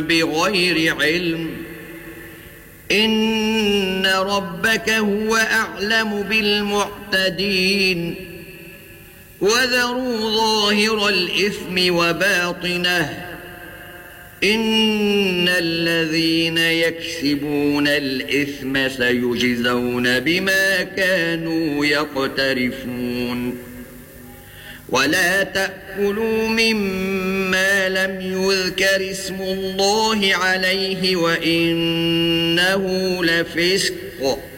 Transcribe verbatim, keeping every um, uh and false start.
بغير علم إن ربك هو أعلم بالمعتدين وذروا ظاهر الإثم وباطنه إن الذين يكسبون الإثم سيجزون بما كانوا يقترفون ولا تأكلوا مما لم يذكر اسم الله عليه وإنه لفسق